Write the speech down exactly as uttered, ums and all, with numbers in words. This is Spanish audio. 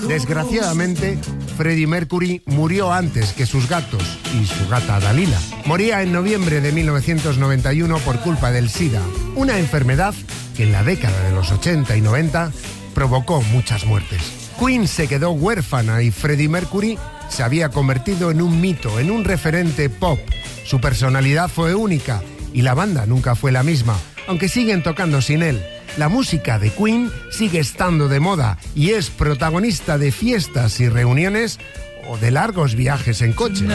Desgraciadamente, Freddie Mercury murió antes que sus gatos y su gata Dalila. Moría en noviembre de mil novecientos noventa y uno por culpa del SIDA, una enfermedad que en la década de los ochenta y noventa provocó muchas muertes. Queen se quedó huérfana y Freddie Mercury se había convertido en un mito, en un referente pop. Su personalidad fue única y la banda nunca fue la misma, aunque siguen tocando sin él. La música de Queen sigue estando de moda y es protagonista de fiestas y reuniones o de largos viajes en coche.